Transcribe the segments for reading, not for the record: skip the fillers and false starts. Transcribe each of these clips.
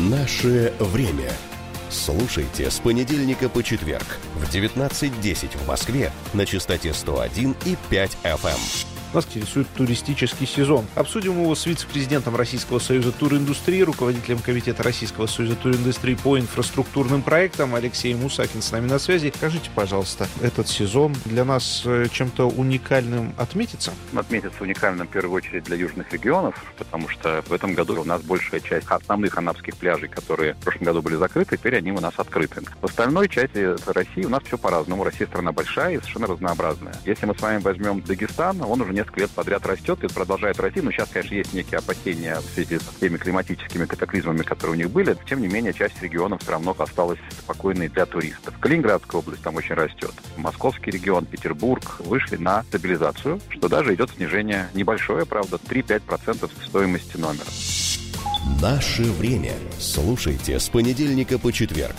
Наше время. Слушайте с понедельника по четверг в 19:10 в Москве на частоте 101,5 FM. Нас интересует туристический сезон. Обсудим его с вице-президентом Российского союза туриндустрии, руководителем комитета Российского союза туриндустрии по инфраструктурным проектам Алексеем Мусакин с нами на связи. Скажите, пожалуйста, этот сезон для нас чем-то уникальным отметится? Отметится уникальным в первую очередь для южных регионов, потому что в этом году у нас большая часть основных анапских пляжей, которые в прошлом году были закрыты, теперь они у нас открыты. В остальной части России у нас все по-разному. Россия страна большая и совершенно разнообразная. Если мы с вами возьмем Дагестан, он уже несколько лет подряд растет и продолжает расти. Но сейчас, конечно, есть некие опасения в связи с теми климатическими катаклизмами, которые у них были. Тем не менее, часть регионов все равно осталась спокойной для туристов. Калининградская область там очень растет. Московский регион, Петербург вышли на стабилизацию, что даже идет снижение небольшое, правда, 3-5% стоимости номера. Наше время. Слушайте с понедельника по четверг.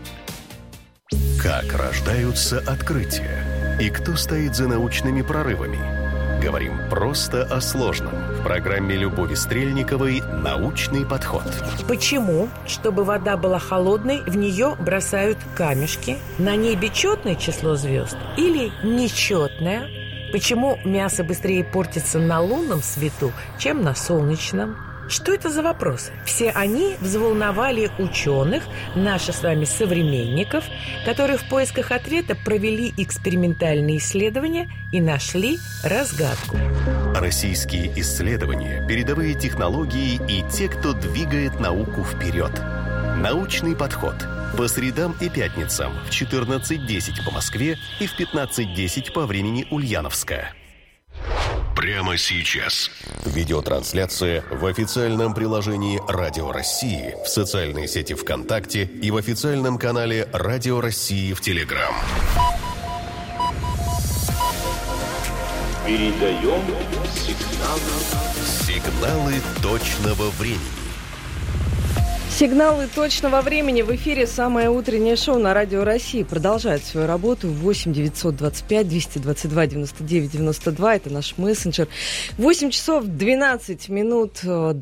Как рождаются открытия? И кто стоит за научными прорывами? Говорим просто о сложном. В программе Любови Стрельниковой «Научный подход». Почему, чтобы вода была холодной, в нее бросают камешки? На небе четное число звезд или нечетное? Почему мясо быстрее портится на лунном свету, чем на солнечном? Что это за вопросы? Все они взволновали ученых, наших с вами современников, которые в поисках ответа провели экспериментальные исследования и нашли разгадку. Российские исследования, передовые технологии и те, кто двигает науку вперед. Научный подход. По средам и пятницам в 14:10 по Москве и в 15:10 по времени Ульяновска. Прямо сейчас. Видеотрансляция в официальном приложении «Радио России», в социальной сети ВКонтакте и в официальном канале «Радио России» в Телеграм. Передаем сигналы точного времени. Сигналы точного времени. В эфире самое утреннее шоу на Радио России продолжает свою работу. 8 925 222 99 92. Это наш мессенджер. 8 часов 12 минут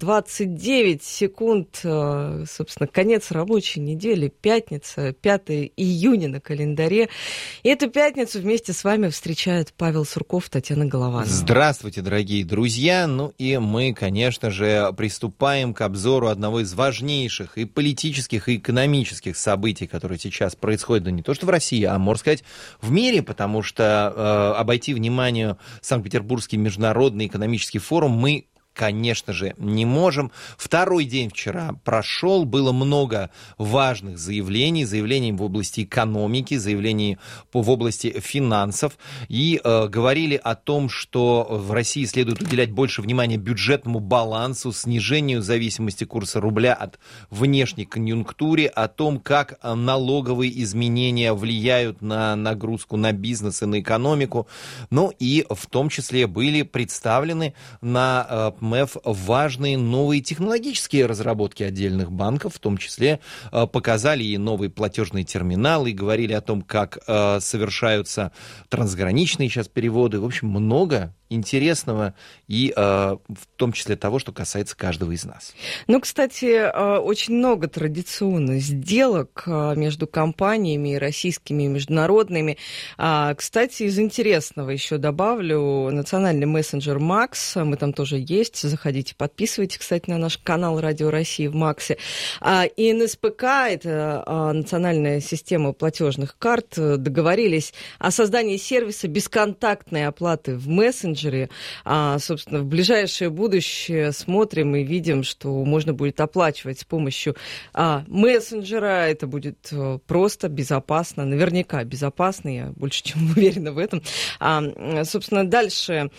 29 секунд. Собственно, конец рабочей недели. Пятница, 5 июня на календаре. И эту пятницу вместе с вами встречают Павел Сурков, Татьяна Голованова. Здравствуйте, дорогие друзья. Ну и мы, конечно же, приступаем к обзору одного из важнейших и политических, и экономических событий, которые сейчас происходят, да не то что в России, а, можно сказать, в мире, потому что обойти вниманию Санкт-Петербургский международный экономический форум мы, конечно же, не можем. Второй день вчера прошел, было много важных заявлений в области экономики, заявлений в области финансов, и говорили о том, что в России следует уделять больше внимания бюджетному балансу, снижению зависимости курса рубля от внешней конъюнктуры, о том, как налоговые изменения влияют на нагрузку на бизнес и на экономику, ну и в том числе были представлены на МЭФ важные новые технологические разработки отдельных банков, в том числе показали и новые платежные терминалы, и говорили о том, как совершаются трансграничные сейчас переводы. В общем, много интересного и в том числе того, что касается каждого из нас. Ну, кстати, очень много традиционно сделок между компаниями российскими и международными. Кстати, из интересного еще добавлю национальный мессенджер Макс. Мы там тоже есть. Заходите, подписывайтесь, кстати, на наш канал Радио России в Максе. И НСПК, это национальная система платежных карт, договорились о создании сервиса бесконтактной оплаты в мессенджере. Собственно, в ближайшее будущее смотрим и видим, что можно будет оплачивать с помощью мессенджера. Это будет просто, безопасно, наверняка безопасно, я больше чем уверена в этом. Собственно, дальше...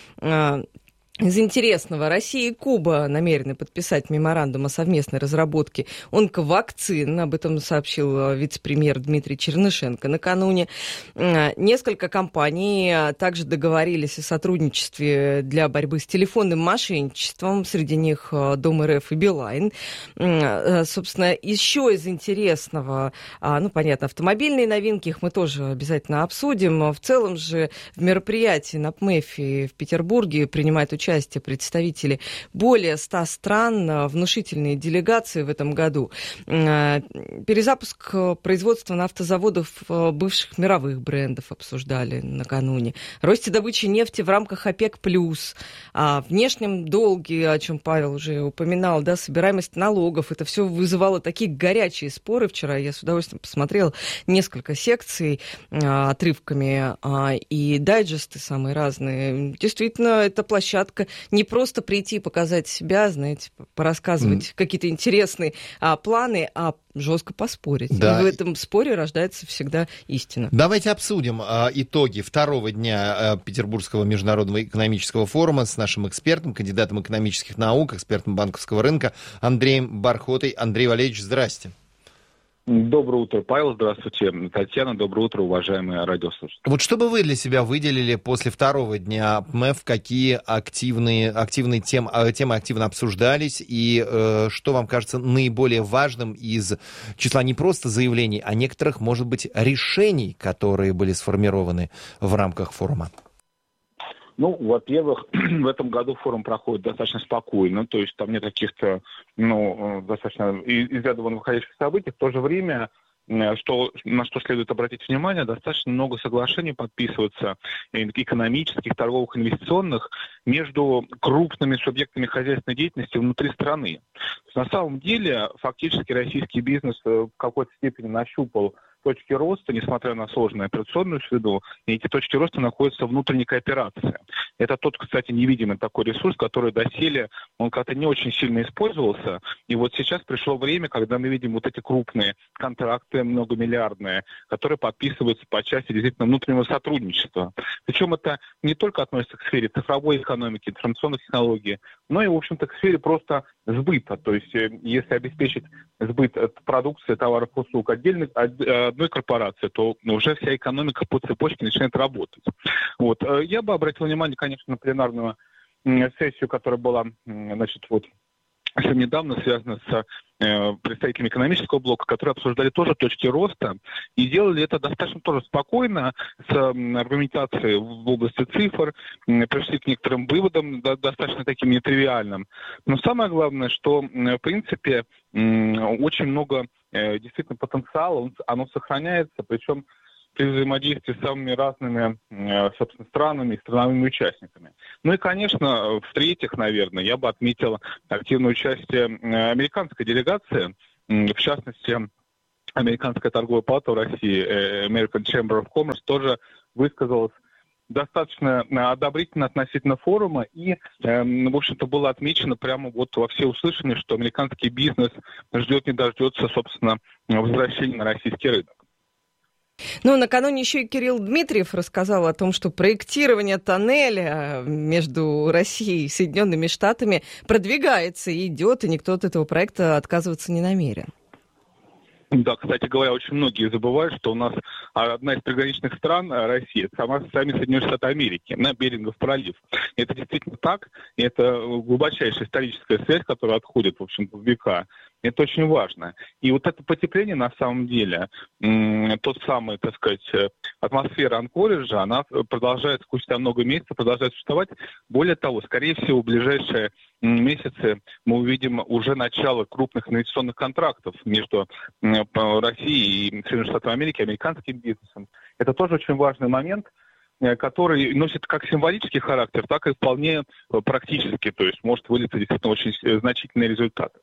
Из интересного. Россия и Куба намерены подписать меморандум о совместной разработке онковакцин. Об этом сообщил вице-премьер Дмитрий Чернышенко накануне. Несколько компаний также договорились о сотрудничестве для борьбы с телефонным мошенничеством. Среди них Дом РФ и Билайн. Собственно, еще из интересного, понятно, автомобильные новинки, их мы тоже обязательно обсудим. В целом же в мероприятии на ПМЭФе в Петербурге принимает участие участие представители более 100 стран, внушительные делегации в этом году. Перезапуск производства на автозаводов бывших мировых брендов обсуждали накануне. Росте добычи нефти в рамках ОПЕК+, о внешнем долге, о чем Павел уже упоминал, да, собираемость налогов. Это все вызывало такие горячие споры. Вчера я с удовольствием посмотрела несколько секций отрывками и дайджесты самые разные. Действительно, это площадка не просто прийти и показать себя, знаете, порассказывать какие-то интересные планы, а жестко поспорить. Да. И в этом споре рождается всегда истина. Давайте обсудим итоги второго дня Петербургского международного экономического форума с нашим экспертом, кандидатом экономических наук, экспертом банковского рынка Андреем Бархотой. Андрей Валерьевич, здрасте. Доброе утро, Павел. Здравствуйте, Татьяна. Доброе утро, уважаемые радиослушатели. Вот что бы вы для себя выделили после второго дня ПМЭФ, какие активные темы активно обсуждались, и что вам кажется наиболее важным из числа не просто заявлений, а некоторых, может быть, решений, которые были сформированы в рамках форума? Ну, во-первых, в этом году форум проходит достаточно спокойно, то есть там нет каких-то, достаточно из ряда вон выходящих событий. В то же время, на что следует обратить внимание, достаточно много соглашений подписывается экономических, торговых, инвестиционных между крупными субъектами хозяйственной деятельности внутри страны. То есть, на самом деле, фактически российский бизнес в какой-то степени нащупал точки роста, несмотря на сложную операционную среду, и эти точки роста находятся в внутренней кооперации. Это тот, кстати, невидимый такой ресурс, который доселе, он как-то не очень сильно использовался, и вот сейчас пришло время, когда мы видим вот эти крупные контракты, многомиллиардные, которые подписываются по части действительно внутреннего сотрудничества. Причем это не только относится к сфере цифровой экономики, информационных технологий, но и, в общем-то, к сфере просто сбыта. То есть, если обеспечить сбыт продукции, товаров, услуг одной корпорации, то уже вся экономика по цепочке начинает работать. Вот. Я бы обратил внимание, конечно, на пленарную сессию, которая была, совсем недавно связана с представителями экономического блока, которые обсуждали тоже точки роста и делали это достаточно тоже спокойно, с аргументацией в области цифр, пришли к некоторым выводам, достаточно таким нетривиальным. Но самое главное, что, в принципе, очень много действительно потенциала, оно сохраняется, причем при взаимодействии с самыми разными, собственно, странами и страновыми участниками. Ну и, конечно, в-третьих, наверное, я бы отметил активное участие американской делегации, в частности, Американская торговая палата в России, American Chamber of Commerce, тоже высказалась достаточно одобрительно относительно форума, и, в общем-то, было отмечено прямо вот во всеуслышание, что американский бизнес ждет не дождется, собственно, возвращения на российский рынок. Ну, накануне еще и Кирилл Дмитриев рассказал о том, что проектирование тоннеля между Россией и Соединенными Штатами продвигается и идет, и никто от этого проекта отказываться не намерен. Да, кстати говоря, очень многие забывают, что у нас одна из приграничных стран России, сами Соединенные Штаты Америки, на Берингов пролив. Это действительно так, и это глубочайшая историческая связь, которая отходит, в общем-то, в века. Это очень важно. И вот это потепление, на самом деле, тот самый, так сказать, атмосфера Анкориджа, она продолжает спустя много месяцев, продолжает существовать. Более того, скорее всего, в ближайшие месяцы мы увидим уже начало крупных инвестиционных контрактов между Россией и Соединенными Штатами Америки, американским бизнесом. Это тоже очень важный момент, который носит как символический характер, так и вполне практически, то есть может вылиться действительно очень значительные результаты.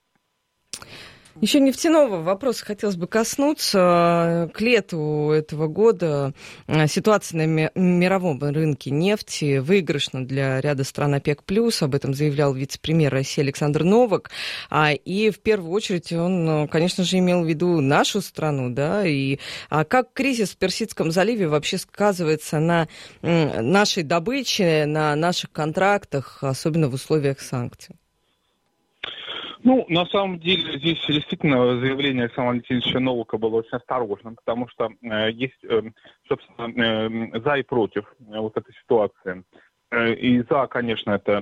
Еще нефтяного вопроса хотелось бы коснуться. К лету этого года ситуация на мировом рынке нефти выигрышна для ряда стран ОПЕК+. Об этом заявлял вице-премьер России Александр Новак. И в первую очередь он, конечно же, имел в виду нашу страну. Да? И как кризис в Персидском заливе вообще сказывается на нашей добыче, на наших контрактах, особенно в условиях санкций? Ну, на самом деле, здесь действительно заявление Александра Валентиновича Новака было очень осторожным, потому что есть, собственно, за и против вот этой ситуации. И за, конечно, это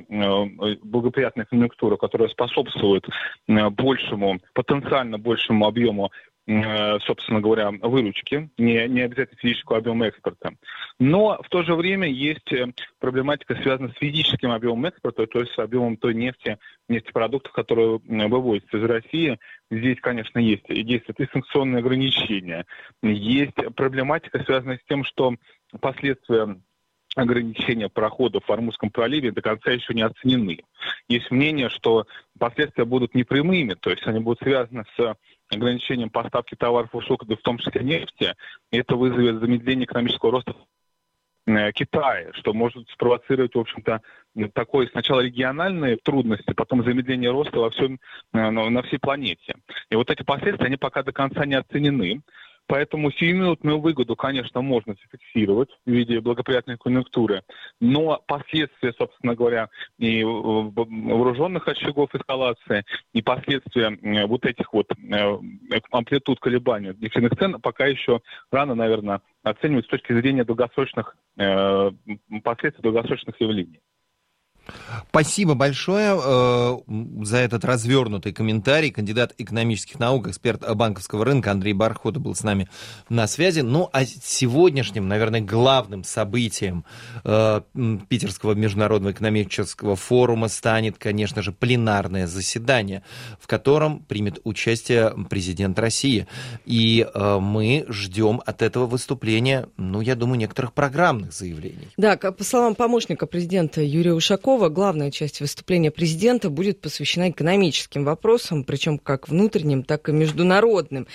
благоприятная конъюнктура, которая способствует потенциально большему объему собственно говоря, выручки, не обязательно физического объема экспорта. Но в то же время есть проблематика, связанная с физическим объемом экспорта, то есть с объемом той нефтепродуктов, которые вывозятся из России. Здесь, конечно, есть действуют и санкционные ограничения. Есть проблематика, связанная с тем, что последствия ограничения проходов в Ормузском проливе до конца еще не оценены. Есть мнение, что последствия будут непрямыми, то есть они будут связаны с ограничением поставки товаров и услуг, в том числе нефти. И это вызовет замедление экономического роста Китая, что может спровоцировать, в общем-то, такой сначала региональные трудности, потом замедление роста на всей планете. И вот эти последствия, они пока до конца не оценены. Поэтому сиюминутную выгоду, конечно, можно зафиксировать в виде благоприятной конъюнктуры, но последствия, собственно говоря, и вооруженных очагов эскалации, и последствия вот этих вот амплитуд колебаний нефтяных цен пока еще рано, наверное, оценивать с точки зрения долгосрочных последствий, долгосрочных явлений. Спасибо большое за этот развернутый комментарий. Кандидат экономических наук, эксперт банковского рынка Андрей Бархота был с нами на связи. Ну, а сегодняшним, наверное, главным событием Питерского международного экономического форума станет, конечно же, пленарное заседание, в котором примет участие президент России. И мы ждем от этого выступления, я думаю, некоторых программных заявлений. Да, по словам помощника президента Юрия Ушакова, главная часть выступления президента будет посвящена экономическим вопросам, причем как внутренним, так и международным.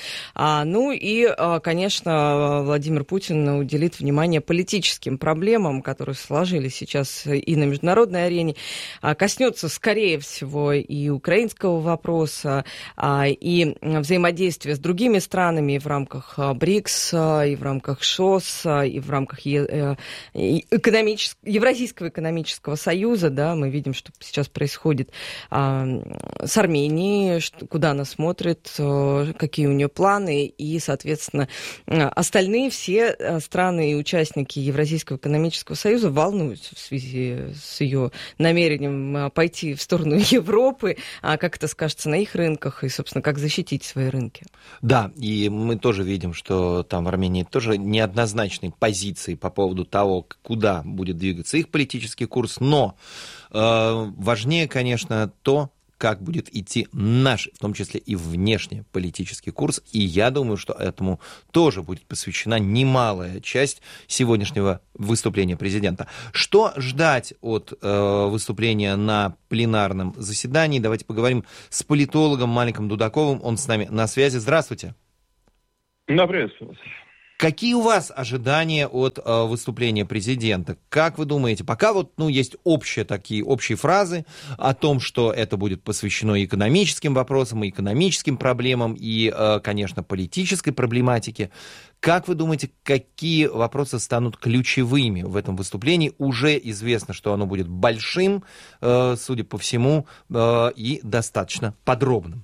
Конечно, Владимир Путин уделит внимание политическим проблемам, которые сложились сейчас и на международной арене. Коснется, скорее всего, и украинского вопроса, и взаимодействия с другими странами в рамках БРИКС, и в рамках ШОС, и в рамках Евразийского экономического союза. Да, мы видим, что сейчас происходит с Арменией, куда она смотрит, какие у нее планы, и, соответственно, остальные все страны и участники Евразийского экономического союза волнуются в связи с ее намерением пойти в сторону Европы, как это скажется на их рынках и, собственно, как защитить свои рынки. Да, и мы тоже видим, что там в Армении тоже неоднозначные позиции по поводу того, куда будет двигаться их политический курс, но важнее, конечно, то, как будет идти наш, в том числе и внешнеполитический курс. И я думаю, что этому тоже будет посвящена немалая часть сегодняшнего выступления президента. Что ждать от выступления на пленарном заседании? Давайте поговорим с политологом Маликом Дудаковым. Он с нами на связи. Здравствуйте. Да, приветствую вас. Какие у вас ожидания от выступления президента? Как вы думаете, пока есть общие фразы о том, что это будет посвящено экономическим вопросам, и экономическим проблемам, и, конечно, политической проблематике. Как вы думаете, какие вопросы станут ключевыми в этом выступлении? Уже известно, что оно будет большим, судя по всему, и достаточно подробным.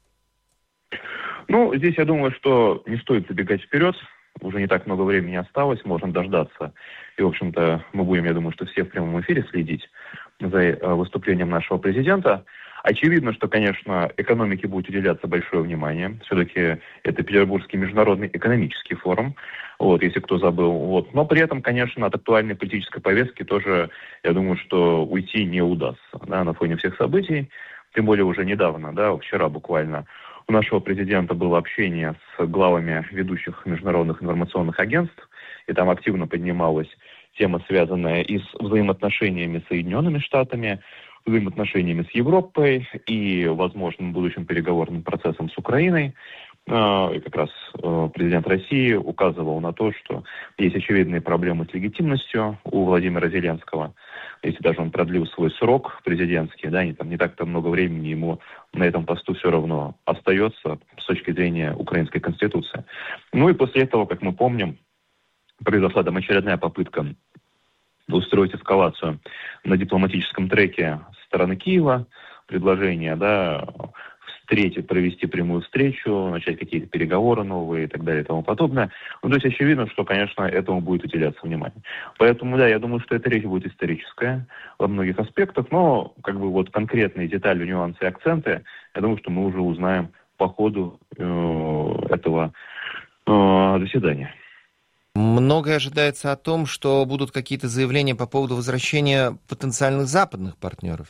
Здесь я думаю, что не стоит забегать вперед. Уже не так много времени осталось, можно дождаться. И, в общем-то, мы будем, я думаю, что все в прямом эфире следить за выступлением нашего президента. Очевидно, что, конечно, экономике будет уделяться большое внимание. Все-таки это Петербургский международный экономический форум, если кто забыл. Но при этом, конечно, от актуальной политической повестки тоже, я думаю, что уйти не удастся. На фоне всех событий, тем более уже недавно, вчера буквально, у нашего президента было общение с главами ведущих международных информационных агентств, и там активно поднималась тема, связанная и с взаимоотношениями с Соединенными Штатами, взаимоотношениями с Европой и возможным будущим переговорным процессом с Украиной. И как раз президент России указывал на то, что есть очевидные проблемы с легитимностью у Владимира Зеленского. Если даже он продлил свой срок президентский, не так-то много времени ему на этом посту все равно остается с точки зрения украинской конституции. И после этого, как мы помним, произошла там очередная попытка устроить эскалацию на дипломатическом треке со стороны Киева, предложение, провести прямую встречу, начать какие-то переговоры новые и так далее и тому подобное. То есть очевидно, что, конечно, этому будет уделяться внимание. Поэтому, я думаю, что эта речь будет историческая во многих аспектах, но конкретные детали, нюансы и акценты, я думаю, что мы уже узнаем по ходу этого заседания. Многое ожидается о том, что будут какие-то заявления по поводу возвращения потенциальных западных партнеров.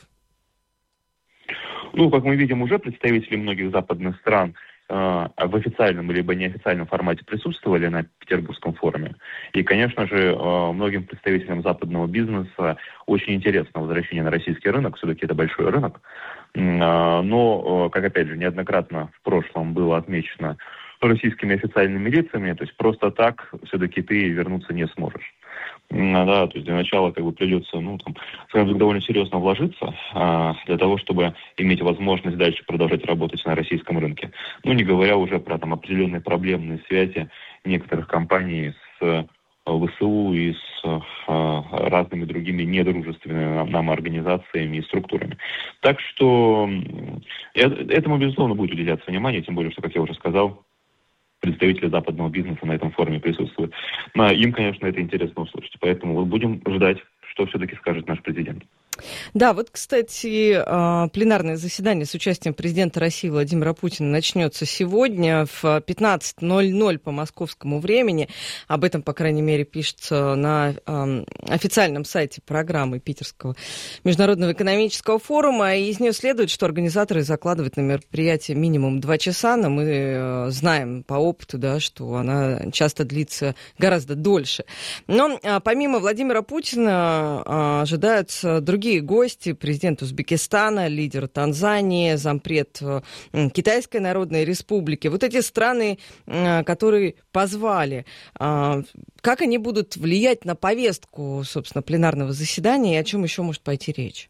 Как мы видим, уже представители многих западных стран в официальном либо неофициальном формате присутствовали на Петербургском форуме. И, конечно же, многим представителям западного бизнеса очень интересно возвращение на российский рынок. Все-таки это большой рынок. Но, как опять же неоднократно в прошлом было отмечено российскими официальными лицами, то есть просто так все-таки ты вернуться не сможешь. То есть для начала придется, довольно серьезно вложиться для того, чтобы иметь возможность дальше продолжать работать на российском рынке. Не говоря уже про определенные проблемные связи некоторых компаний с ВСУ и с разными другими недружественными нам организациями и структурами. Так что этому, безусловно, будет уделяться внимание, тем более, что, как я уже сказал, представители западного бизнеса на этом форуме присутствуют. Им, конечно, это интересно услышать. Поэтому будем ждать, что все-таки скажет наш президент. Да, кстати, пленарное заседание с участием президента России Владимира Путина начнется сегодня в 15:00 по московскому времени. Об этом, по крайней мере, пишется на официальном сайте программы Питерского международного экономического форума. И из нее следует, что организаторы закладывают на мероприятие минимум 2 часа, но мы знаем по опыту, что она часто длится гораздо дольше. Но помимо Владимира Путина ожидаются другие гости: президент Узбекистана, лидер Танзании, зампред Китайской Народной Республики. Эти страны, которые позвали, как они будут влиять на повестку, собственно, пленарного заседания, и о чем еще может пойти речь?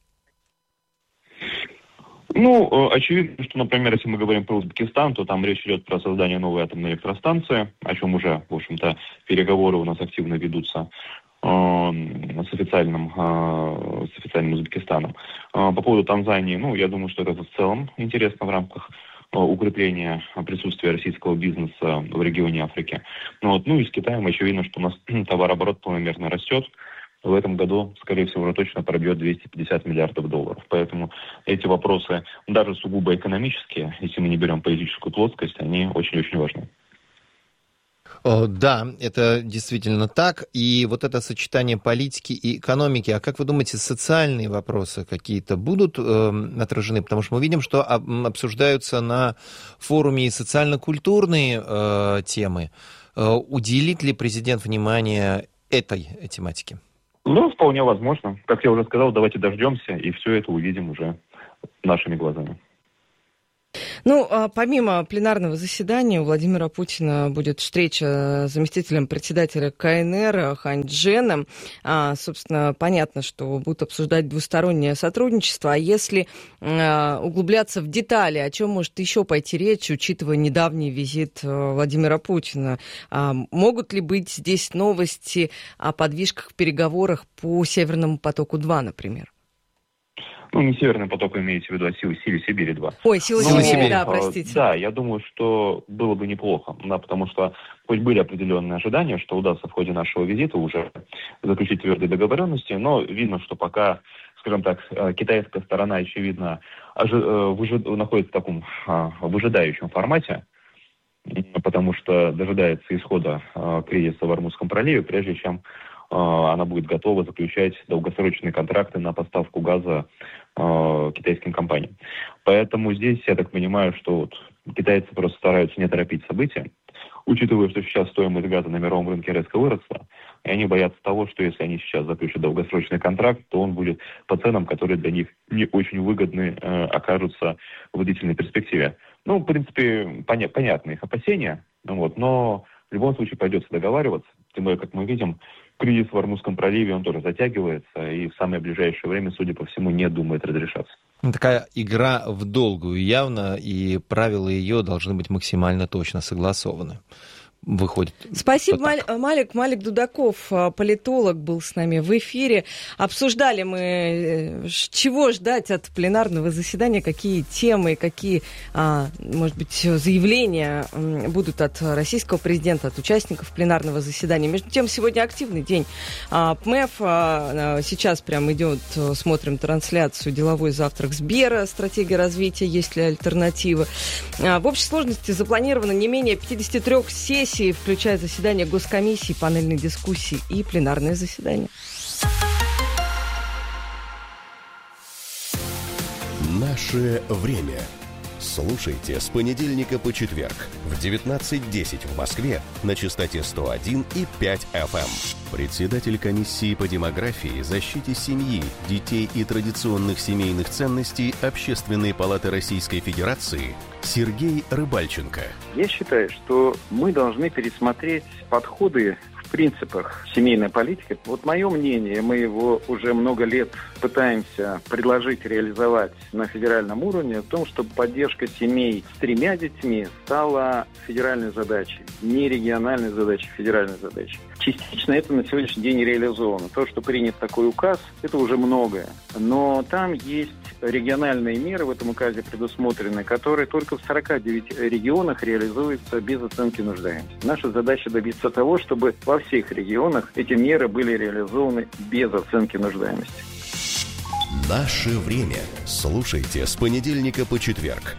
Очевидно, что, например, если мы говорим про Узбекистан, то там речь идет про создание новой атомной электростанции, о чем уже, в общем-то, переговоры у нас активно ведутся с официальным Узбекистаном. По поводу Танзании, я думаю, что это в целом интересно в рамках укрепления присутствия российского бизнеса в регионе Африки. И с Китаем очевидно, что у нас товарооборот планомерно растет. В этом году, скорее всего, уже точно пробьет $250 миллиардов. Поэтому эти вопросы, даже сугубо экономические, если мы не берем политическую плоскость, они очень-очень важны. Да, это действительно так. И это сочетание политики и экономики. А как вы думаете, социальные вопросы какие-то будут отражены? Потому что мы видим, что обсуждаются на форуме и социально-культурные темы. Уделит ли президент внимание этой тематике? Вполне возможно. Как я уже сказал, давайте дождемся, и все это увидим уже нашими глазами. Помимо пленарного заседания у Владимира Путина будет встреча с заместителем председателя КНР Хань Чженом. Собственно, понятно, что будут обсуждать двустороннее сотрудничество. А если углубляться в детали, о чем может еще пойти речь, учитывая недавний визит Владимира Путина? Могут ли быть здесь новости о подвижках в переговорах по Северному потоку-2, например? Не Северный поток, имеете в виду, а Силы Сибири-2. Ой, Силы Сибири, да, простите. Да, я думаю, что было бы неплохо, потому что хоть были определенные ожидания, что удастся в ходе нашего визита уже заключить твердые договоренности, но видно, что пока, скажем так, китайская сторона, очевидно, находится в таком выжидающем формате, потому что дожидается исхода кризиса в Ормузском проливе, прежде чем она будет готова заключать долгосрочные контракты на поставку газа китайским компаниям. Поэтому здесь, я так понимаю, что китайцы просто стараются не торопить события, учитывая, что сейчас стоимость газа на мировом рынке резко выросла, и они боятся того, что если они сейчас заключат долгосрочный контракт, то он будет по ценам, которые для них не очень выгодны, окажутся в длительной перспективе. В принципе, понятны их опасения, но в любом случае придется договариваться, тем более, как мы видим, кризис в Ормузском проливе, он тоже затягивается, и в самое ближайшее время, судя по всему, не думает разрешаться. Такая игра в долгую явно, и правила ее должны быть максимально точно согласованы. выходит. Спасибо, Малик Дудаков, политолог, был с нами в эфире. Обсуждали мы, чего ждать от пленарного заседания, какие темы, какие, может быть, заявления будут от российского президента, от участников пленарного заседания. Между тем, сегодня активный день ПМЭФ. Сейчас прям идет, смотрим трансляцию «Деловой завтрак Сбера», стратегия развития, есть ли альтернативы. В общей сложности запланировано не менее 53 сессий, включая заседания госкомиссии, панельные дискуссии и пленарное заседание. Наше время. Слушайте с понедельника по четверг в 19:10 в Москве на частоте 101,5 FM. Председатель комиссии по демографии, защите семьи, детей и традиционных семейных ценностей Общественной палаты Российской Федерации Сергей Рыбальченко. Я считаю, что мы должны пересмотреть подходы в принципах семейной политики. Вот мое мнение, мы его уже много лет пытаемся предложить, реализовать на федеральном уровне, в том, чтобы поддержка семей с 3 детьми стала федеральной задачей, не региональной задачей, федеральной задачей. Частично это на сегодняшний день реализовано. То, что принят такой указ, это уже многое. Но там есть региональные меры в этом указе предусмотрены, которые только в 49 регионах реализуются без оценки нуждаемости. Наша задача добиться того, чтобы во всех регионах эти меры были реализованы без оценки нуждаемости. Наше время. Слушайте с понедельника по четверг.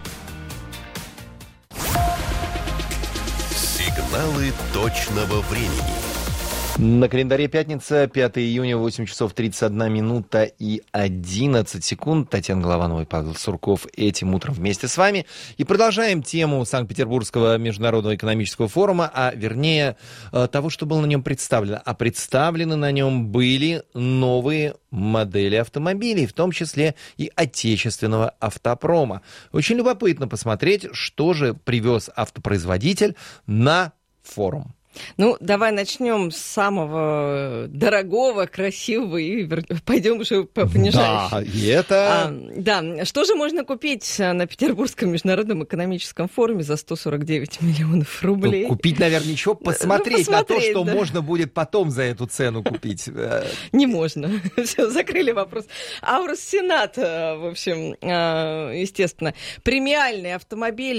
Сигналы точного времени. На календаре пятница, 5 июня, 8 часов 31 минута и 11 секунд. Татьяна Голованова и Павел Сурков этим утром вместе с вами. И продолжаем тему Санкт-Петербургского международного экономического форума, а вернее того, что было на нем представлено. А представлены на нем были новые модели автомобилей, в том числе и отечественного автопрома. Очень любопытно посмотреть, что же привез автопроизводитель на форум. Ну, давай начнем с самого дорогого, красивого и пойдем уже по понижающей. Да, и это... Да, что же можно купить на Петербургском международном экономическом форуме за 149 миллионов рублей? Ну, купить, наверное, ничего, посмотреть на то, что да. Можно будет потом за эту цену купить. Не можно. Все, закрыли вопрос. Аурус Сенат, в общем, естественно, премиальный автомобиль,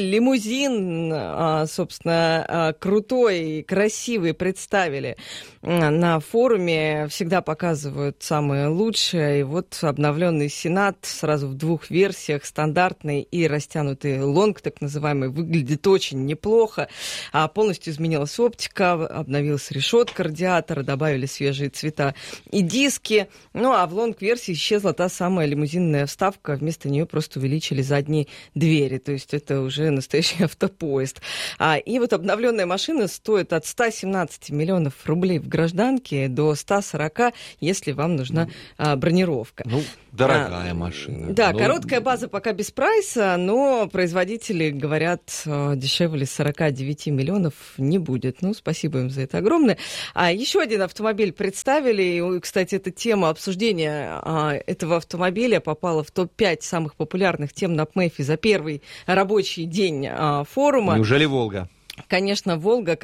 лимузин, собственно, крутой, красивые представили на форуме, всегда показывают самое лучшее. И вот обновленный Сенат сразу в 2 версиях, стандартный и растянутый лонг, так называемый, выглядит очень неплохо. Полностью изменилась оптика, обновилась решетка радиатора, добавили свежие цвета и диски. Ну а в лонг-версии исчезла та самая лимузинная вставка, вместо нее просто увеличили задние двери. То есть это уже настоящий автопоезд. И вот обновленная машина стоит от 117 миллионов рублей в гражданке до 140, если вам нужна бронировка. Ну, дорогая машина. Да, короткая база пока без прайса, но производители говорят, дешевле 49 миллионов не будет. Ну, спасибо им за это огромное. Еще один автомобиль представили. И, кстати, эта тема обсуждения этого автомобиля попала в топ-5 самых популярных тем на ПМЭФе за первый рабочий день форума. Неужели «Волга»? Конечно, «Волга»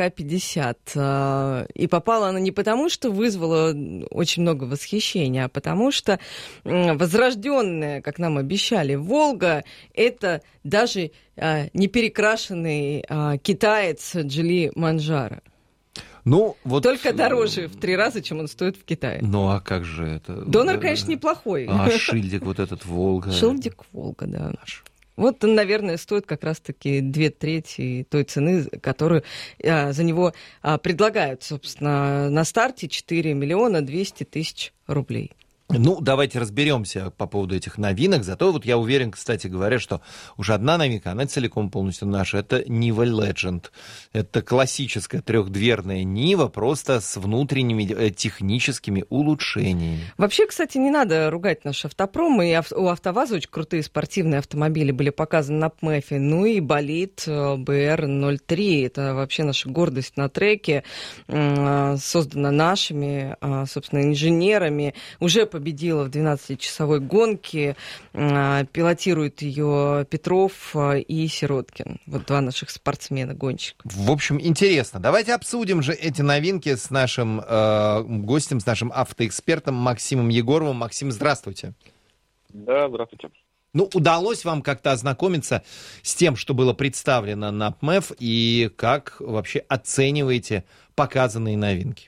К-50. И попала она не потому, что вызвала очень много восхищения, а потому что возрожденная, как нам обещали, «Волга» — это даже не перекрашенный китаец Джили Манджаро. Ну, вот... Только дороже в 3 раза, чем он стоит в Китае. Ну, а как же это? Донор, конечно, неплохой. А шильдик вот этот «Волга»? Шильдик «Волга», да. Вот он, наверное, стоит как раз-таки 2/3 той цены, которую за него предлагают, собственно, на старте 4 миллиона 200 тысяч рублей. Ну, давайте разберемся по поводу этих новинок. Зато вот я уверен, кстати говоря, что уже одна новинка, она целиком полностью наша. Это Niva Legend. Это классическая 3-дверная Нива, просто с внутренними техническими улучшениями. Вообще, кстати, не надо ругать наш автопром. И у АвтоВАЗа очень крутые спортивные автомобили были показаны на ПМЭФе. Ну и болид BR03. Это вообще наша гордость на треке. Создана нашими, собственно, инженерами. Уже победила победила в 12-часовой гонке. Пилотируют ее Петров и Сироткин. Вот два наших спортсмена-гонщика. В общем, интересно. Давайте обсудим же эти новинки с нашим гостем, с нашим автоэкспертом Максимом Егоровым. Максим, здравствуйте. Да, здравствуйте. Ну, удалось вам как-то ознакомиться с тем, что было представлено на ПМЭФ, и как вообще оцениваете показанные новинки?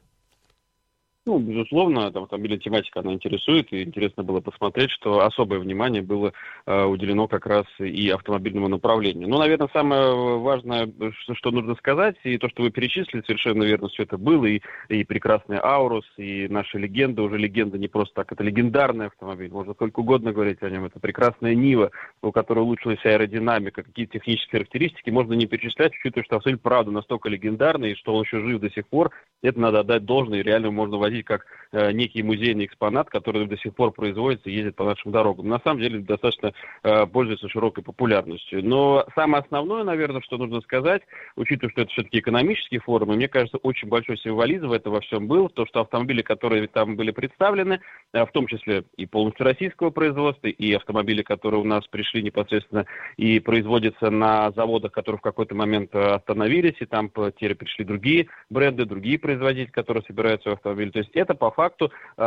Ну, безусловно, автомобильная тематика, она интересует, и интересно было посмотреть, что особое внимание было уделено как раз и автомобильному направлению. Ну, наверное, самое важное, что нужно сказать, и то, что вы перечислили, совершенно верно, все это было, и прекрасный Аурус, и наши легенды, уже легенда не просто так, это легендарный автомобиль, можно сколько угодно говорить о нем, это прекрасная Нива, у которой улучшилась аэродинамика, какие-то технические характеристики, можно не перечислять, учитывая, что автомобиль, правда, настолько легендарный, и что он еще жив до сих пор, это надо отдать должное, и реально можно возить как некий музейный экспонат, который до сих пор производится и ездит по нашим дорогам. На самом деле достаточно пользуется широкой популярностью. Но самое основное, наверное, что нужно сказать, учитывая, что это все-таки экономические форумы, мне кажется, очень большой символизм в этом во всем был, то, что автомобили, которые там были представлены, в том числе и полностью российского производства, и автомобили, которые у нас пришли непосредственно и производятся на заводах, которые в какой-то момент остановились, и там теперь пришли другие бренды, другие производители, которые собирают свой автомобиль. То есть это по факту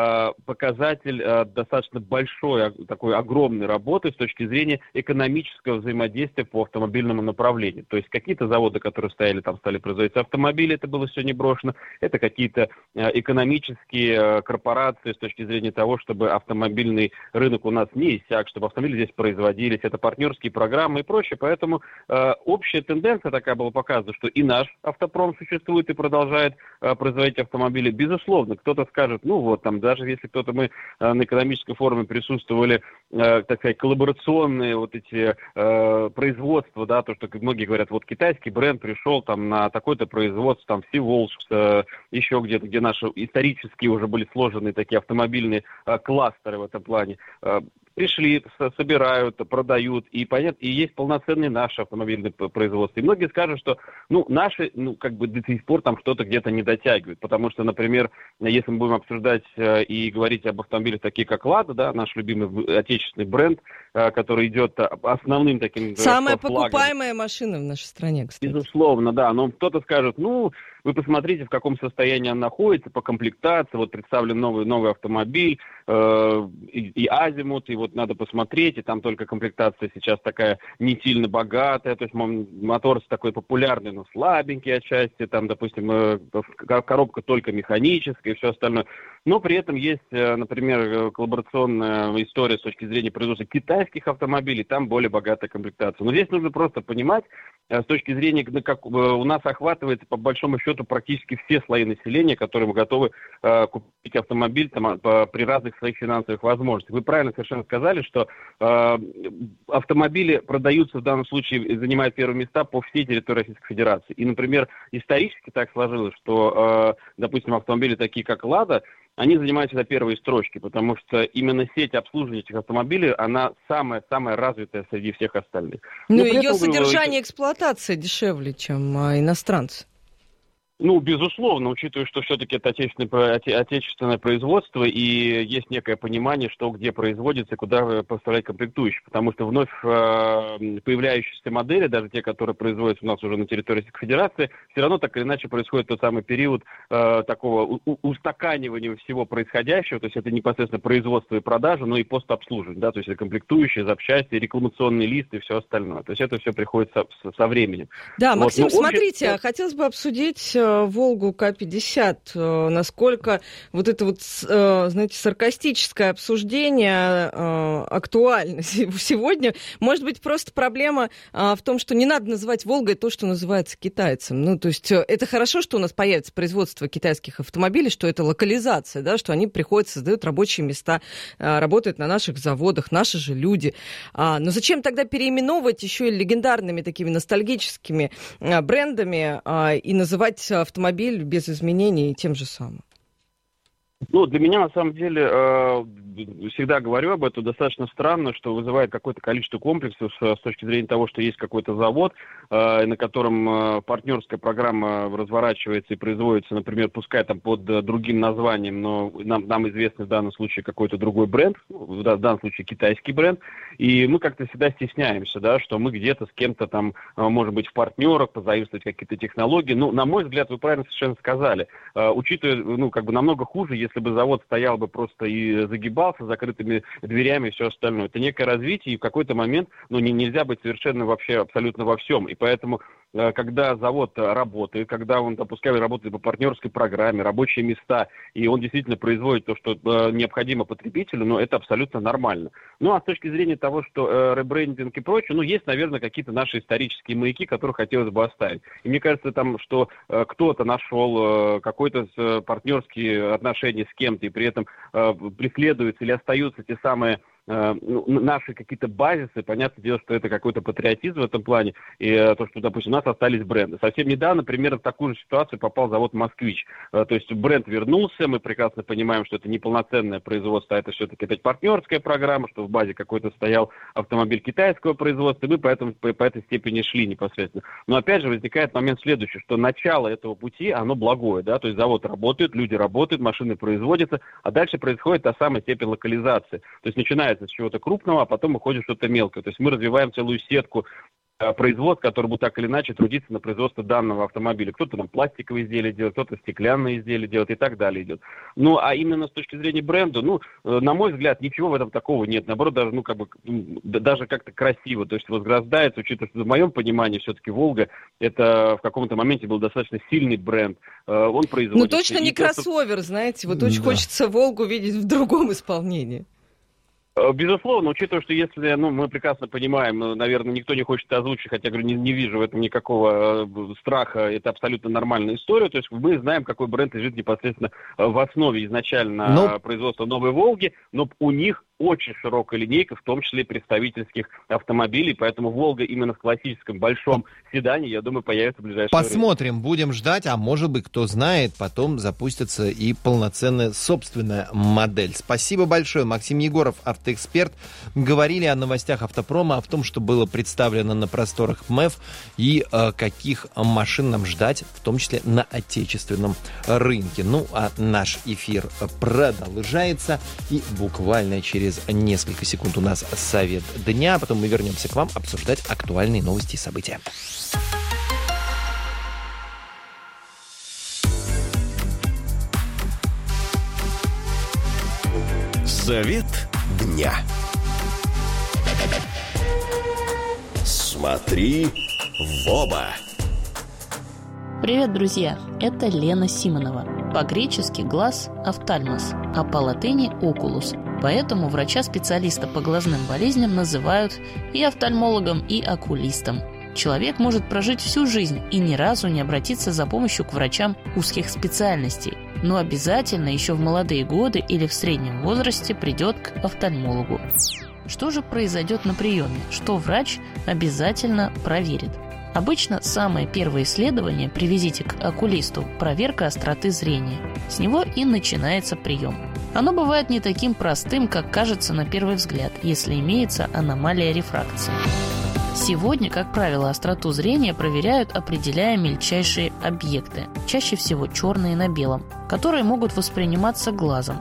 показатель достаточно большой, такой огромной работы с точки зрения экономического взаимодействия по автомобильному направлению. То есть какие-то заводы, которые стояли, там стали производить автомобили, это было все не брошено. Это какие-то экономические корпорации с точки зрения того, чтобы автомобильный рынок у нас не иссяк, чтобы автомобили здесь производились. Это партнерские программы и прочее. Поэтому общая тенденция такая была показана, что и наш автопром существует и продолжает производить автомобили. Безусловно, кто-то скажет, ну вот, там, даже если кто-то мы на экономическом форуме присутствовали, так сказать, коллаборационные вот эти производства, да, то, что многие говорят, вот китайский бренд пришел там на такое-то производство, там, Всеволжск, еще где-то, где наши исторические уже были сложены такие автомобильные кластеры в этом плане. Пришли, собирают, продают, и понятно, и есть полноценные наши автомобильные производства. И многие скажут, что, наши, как бы до сих пор там что-то где-то не дотягивают, потому что, например, если мы будем обсуждать и говорить об автомобилях такие, как «Лада», да, наш любимый отечественный бренд, который идет основным таким самая флагом. покупаемая машина в нашей стране, кстати. Безусловно, да, но кто-то скажет, вы посмотрите, в каком состоянии он находится, по комплектации, вот представлен новый автомобиль, и азимут, и вот надо посмотреть, и там только комплектация сейчас такая не сильно богатая, то есть мотор такой популярный, но слабенький отчасти, там, допустим, коробка только механическая и все остальное. Но при этом есть, например, коллаборационная история с точки зрения производства китайских автомобилей, там более богатая комплектация. Но здесь нужно просто понимать, с точки зрения, как у нас охватывается, по большому счету, практически все слои населения, которые готовы купить автомобиль там, при разных своих финансовых возможностях. Вы правильно совершенно сказали, что автомобили продаются в данном случае, занимают первые места по всей территории Российской Федерации. И, например, исторически так сложилось, что, допустим, автомобили такие, как «Лада», они занимаются на первой строчке, потому что именно сеть обслуживания этих автомобилей, она самая развитая среди всех остальных. Ну, ее содержание и эксплуатация дешевле, чем иностранцы. Безусловно, учитывая, что все-таки это отечественное производство, и есть некое понимание, что где производится, куда поставлять комплектующие. Потому что вновь появляющиеся модели, даже те, которые производятся у нас уже на территории Российской Федерации, все равно так или иначе происходит тот самый период такого устаканивания всего происходящего, то есть это непосредственно производство и продажа, но и постобслуживание, да, то есть это комплектующие, запчасти, рекламационные листы и все остальное. То есть это все приходит со временем. Да, Максим, смотрите, хотелось бы обсудить Волгу К-50, насколько вот это вот, знаете, саркастическое обсуждение актуально сегодня. Может быть, просто проблема в том, что не надо называть Волгой то, что называется китайцем. То есть это хорошо, что у нас появится производство китайских автомобилей, что это локализация, да, что они приходят, создают рабочие места, работают на наших заводах, наши же люди. Но зачем тогда переименовывать еще и легендарными такими ностальгическими брендами и называть автомобиль без изменений тем же самым? Ну, для меня, на самом деле, всегда говорю об этом, достаточно странно, что вызывает какое-то количество комплексов с точки зрения того, что есть какой-то завод, на котором партнерская программа разворачивается и производится, например, пускай там под другим названием, но нам известный в данном случае какой-то другой бренд, в данном случае китайский бренд, и мы как-то всегда стесняемся, да, что мы где-то с кем-то там, может быть, в партнерах, позаимствовать какие-то технологии. Ну, на мой взгляд, вы правильно совершенно сказали, учитывая, намного хуже, если бы завод стоял бы просто и загибался с закрытыми дверями и все остальное. Это некое развитие, и в какой-то момент, нельзя быть совершенно вообще абсолютно во всем. И поэтому, когда завод работает, когда он, пускай работает по партнерской программе, рабочие места, и он действительно производит то, что необходимо потребителю, но это абсолютно нормально. Ну, а с точки зрения того, что ребрендинг и прочее, есть, наверное, какие-то наши исторические маяки, которые хотелось бы оставить. И мне кажется, что кто-то нашел какой-то партнерские отношения с кем-то, и при этом преследуются или остаются те самые наши какие-то базисы. Понятное дело, что это какой-то патриотизм в этом плане, и то, что, допустим, у нас остались бренды. Совсем недавно, примерно в такую же ситуацию попал завод «Москвич». То есть бренд вернулся, мы прекрасно понимаем, что это не полноценное производство, а это все-таки опять партнерская программа, что в базе какой-то стоял автомобиль китайского производства, и мы поэтому по этой степени шли непосредственно. Но опять же возникает момент следующий, что начало этого пути, оно благое, да, то есть завод работает, люди работают, машины производятся, а дальше происходит та самая степень локализации. То есть начинается с чего-то крупного, а потом уходит что-то мелкое. То есть мы развиваем целую сетку производств, которые будут так или иначе трудиться на производство данного автомобиля. Кто-то там пластиковые изделия делает, кто-то стеклянные изделия делает и так далее идет. Ну, а именно с точки зрения бренда, на мой взгляд, ничего в этом такого нет. Наоборот, даже, даже как-то красиво. То есть возграждается, учитывая, что в моем понимании все-таки «Волга» это в каком-то моменте был достаточно сильный бренд. Он производит... точно не кроссовер, знаете. Вот очень хочется «Волгу» видеть в другом исполнении. Безусловно, учитывая, что если, мы прекрасно понимаем, наверное, никто не хочет озвучить, хотя, говорю, не вижу в этом никакого страха, это абсолютно нормальная история, то есть мы знаем, какой бренд лежит непосредственно в основе изначально производства «Новой Волги», но у них очень широкая линейка, в том числе представительских автомобилей, поэтому «Волга» именно в классическом большом седане, я думаю, появится в ближайшее время. Посмотрим, будем ждать, а может быть, кто знает, потом запустится и полноценная собственная модель. Спасибо большое, Максим Егоров, автоэксперт. Говорили о новостях автопрома, о том, что было представлено на просторах МЭФ и каких машин нам ждать, в том числе на отечественном рынке. Ну, а наш эфир продолжается, и буквально через несколько секунд у нас совет дня, а потом мы вернемся к вам обсуждать актуальные новости и события. Совет дня. Смотри в оба. Привет, друзья! Это Лена Симонова. По-гречески глаз – офтальмос, а по-латыни – окулус. Поэтому врача-специалиста по глазным болезням называют и офтальмологом, и окулистом. Человек может прожить всю жизнь и ни разу не обратиться за помощью к врачам узких специальностей, но обязательно еще в молодые годы или в среднем возрасте придет к офтальмологу. Что же произойдет на приеме? Что врач обязательно проверит? Обычно самое первое исследование при визите к окулисту – проверка остроты зрения. С него и начинается прием. Оно бывает не таким простым, как кажется на первый взгляд, если имеется аномалия рефракции. Сегодня, как правило, остроту зрения проверяют, определяя мельчайшие объекты, чаще всего черные на белом, которые могут восприниматься глазом,